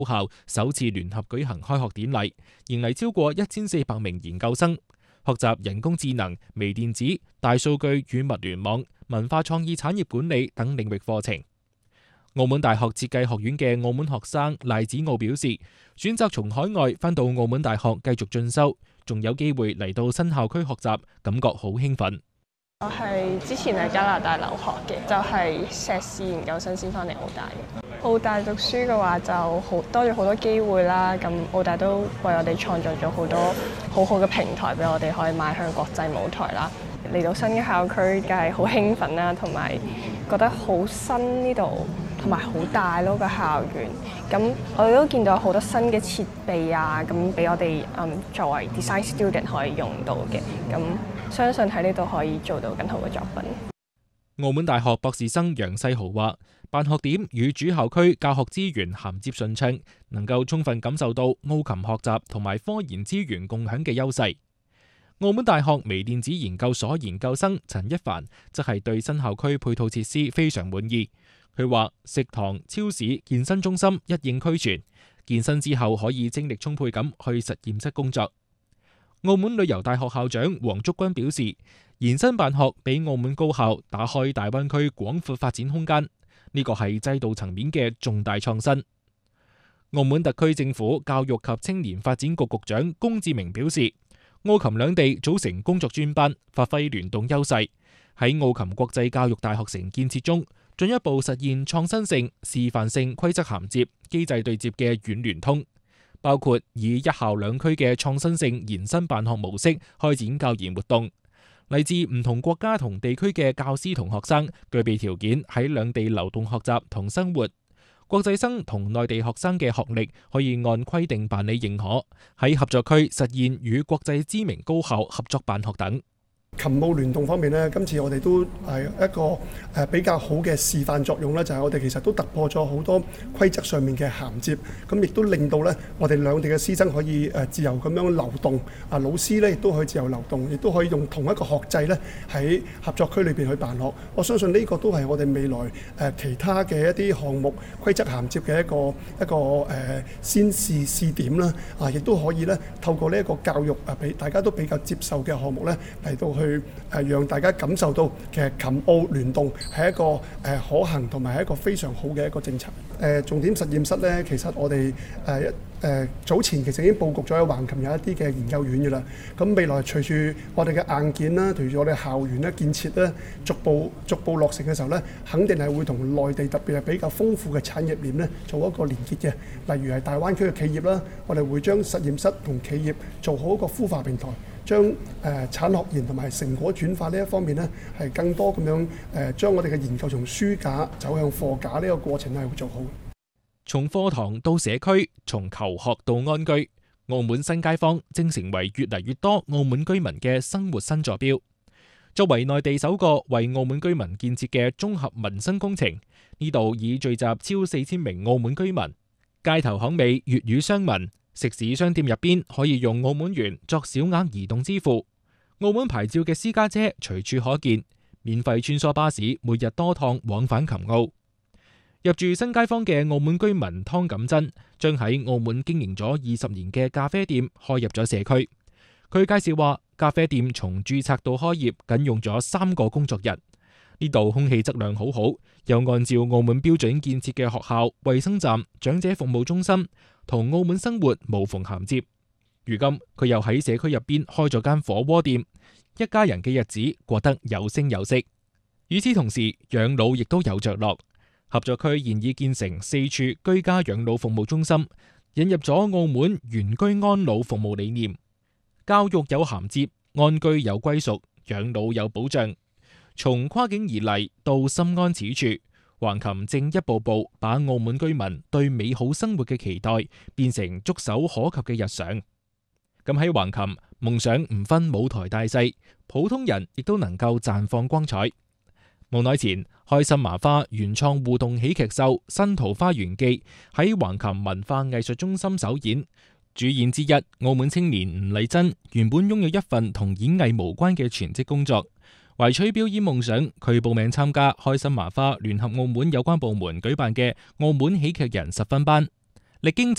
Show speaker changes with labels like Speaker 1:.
Speaker 1: 高校首次聯合舉行開學典禮，迎嚟超過1400名研究生，學習人工智能、微電子、大數據與物聯網、文化創意產業管理等領域課程。澳門大學設計學院嘅澳門學生賴子傲表示，選擇從海外返到澳門大學繼續進修，仲有機會嚟到新校區學習，感覺好興奮。
Speaker 2: 我係之前喺加拿大留學嘅，就係碩士研究生先返嚟澳大嘅。澳大讀書嘅話就多咗好多機會啦，咁澳大都為我哋創造咗好多好好嘅平台俾我哋可以邁向國際舞台啦。嚟到新嘅校區梗係好興奮啦，同埋覺得好新呢度，同埋好大咯個校園。咁我哋都見到好多新嘅設備啊，咁俾我哋作為 design student 可以用到嘅。咁相信喺呢度可以做到更好嘅作品。
Speaker 1: 澳門大學博士生楊世豪話，辦學點與主校區教學資源銜接順暢，能夠充分感受到澳琴學習同埋科研資源共享嘅優勢。澳門大學微電子研究所研究生陳一凡則係對新校區配套設施非常滿意。佢話食堂、超市、健身中心一應俱全，健身之後可以精力充沛咁去實驗室工作。澳門旅遊大學校長黃竹君表示，延伸辦學俾澳門高校打開大灣區廣闊發展空間，呢個係制度層面嘅重大創新。澳門特區政府教育及青年發展局局長龔志明表示，澳琴兩地組成工作專班，發揮聯動優勢，喺澳琴國際教育大學城建設中，進一步實現創新性、示範性規則銜接、機制對接嘅軟聯通，包括以一校兩區嘅創新性延伸辦學模式開展教研活動。嚟自唔同國家同地區嘅教師同學生具備條件喺兩地流動學習同生活。國際生同內地學生嘅學歷可以按規定辦理認可，喺合作區實現與國際知名高校合作辦學等。
Speaker 3: 琴澳聯動方面呢，今次我哋都係一個比較好嘅示範作用啦，就係我哋其實都突破咗好多規則上面嘅銜接，咁亦都令到呢我哋兩地嘅師生可以自由咁樣流動，老師呢亦都可以自由流動，亦都可以用同一個學制呢喺合作區裏邊去辦學。我相信呢個都係我哋未來其他嘅一啲項目規則銜接嘅一個先試點啦，亦都可以呢透過呢一個教育俾大家都比較接受嘅項目呢嚟到去讓大家感受到其實琴澳聯動係一個可行同埋係一個非常好嘅一個政策。重點實驗室呢，其實我哋早前其實已經佈局咗喺橫琴有一啲嘅研究院嘅啦。咁未來隨住我哋嘅硬件啦，隨住我哋校園咧建設咧，逐步落成嘅時候呢，肯定係會同內地特別係比較豐富嘅產業鏈呢做一個連結嘅。例如係大灣區嘅企業啦，我哋會將實驗室同企業做好一個孵化平台。將產學研同埋成果轉化呢一方面呢，係更多咁樣將我哋嘅研究從書架走向貨架呢個過程係會做好。
Speaker 1: 從課堂到社區，從求學到安居，澳門新街坊正成為越嚟越多澳門居民嘅生活新坐標。作為內地首個為澳門居民建設嘅綜合民生工程，呢度已聚集超4000名澳門居民，街頭巷尾粵語相聞。食肆商店入邊可以用澳門元作小額移動支付，澳門牌照嘅私家車隨處可見，免費穿梭巴士每日多趟往返琴澳。入住新街坊嘅澳門居民湯錦珍，將喺澳門經營咗20年嘅咖啡店開入咗社區。佢介紹話，咖啡店從註冊到開業僅用咗3個工作日。呢度空氣質量好好，又按照澳門標準建設嘅學校、衛生站、長者服務中心，同澳門生活無縫銜接。如今佢又喺社區入邊開咗間火鍋店，一家人嘅日子過得有聲有色。與此同時，養老亦都有着落。合作區現已建成4處居家養老服務中心，引入咗澳門原居安老服務理念，教育有銜接，安居有歸屬，養老有保障。從跨境而嚟到心安此處，橫琴正一步步把澳門居民對美好生活嘅期待變成觸手可及嘅日常。咁喺橫琴，夢想唔分舞台大細，普通人亦都能夠綻放光彩。冇耐前，開心麻花原創互動喜劇秀《新桃花源記》喺橫琴文化藝術中心首演，主演之一澳門青年吳麗珍原本擁有一份同演藝無關嘅全職工作。為取表演夢想，佢報名參加開心麻花聯合澳門有關部門舉辦嘅澳門喜劇人10分班，歷經